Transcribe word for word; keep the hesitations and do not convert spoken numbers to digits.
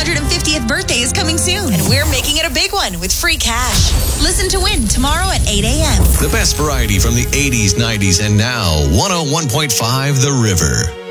hundred fiftieth birthday is coming soon, and we're making it a big one with free cash. Listen to win tomorrow at eight a.m. The best variety from the eighties, nineties, and now one oh one point five The River.